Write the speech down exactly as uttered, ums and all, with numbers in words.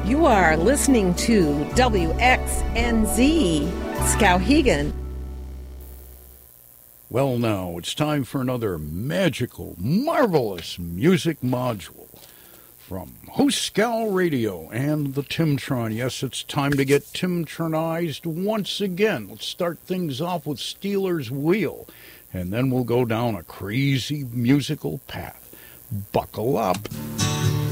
You are listening to W X N Z Skowhegan. Well, now it's time for another magical, marvelous music module from Hooskow Radio and the Timtron. Yes, it's time to get Timtronized once again. Let's start things off with Stealers Wheel, and then we'll go down a crazy musical path. Buckle up.